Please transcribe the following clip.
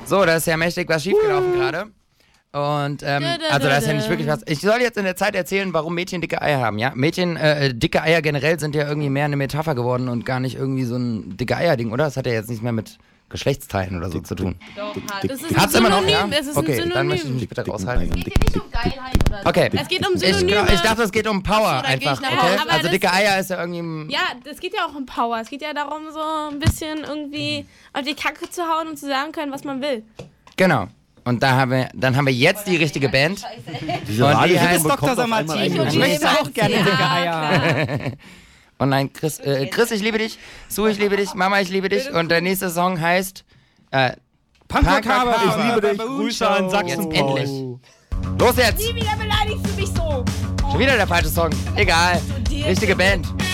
So, da ist ja mächtig was schiefgelaufen gerade. Und, also da ist ja nicht wirklich was. Ich soll jetzt in der Zeit erzählen, warum Mädchen dicke Eier haben, ja? Mädchen, dicke Eier generell sind ja irgendwie mehr eine Metapher geworden und gar nicht irgendwie so ein dicke Eier-Ding, oder? Das hat ja jetzt nichts mehr mit Geschlechtsteilen oder so zu tun. Doch, Das ist Hat's ein immer noch, Synonym. ja? Es ist Okay, ein Synonym. dann möchte ich mich bitte raushalten. Es geht hier nicht um Geilheit oder so. Okay. Es geht um Synonyme. Ich dachte, es geht um Power Ach so, dann geh einfach, ich nach okay? Hause. Aber Also das- dicke Eier ist ja irgendwie... Ja, es geht ja auch um Power. Es geht ja darum, so ein bisschen irgendwie auf die Kacke zu hauen und zu sagen können, was man will. Genau. Und dann haben wir jetzt die richtige Band. Diese Und die Radiosendung heißt bekommt Dr. auf einmal Samartin. einen Ich Ruf. möchte auch gerne Ja, dicke Eier. klar. Und nein, Chris, ich liebe dich. Sue, ich liebe dich. Mama, ich liebe dich. Und der nächste Song heißt... Pankerkaber. Ich liebe dich. Grüße an Jetzt Sachsen. endlich. Los jetzt! Nie wieder beleidigst du mich so. Schon wieder der falsche Song. Egal. Richtige Band.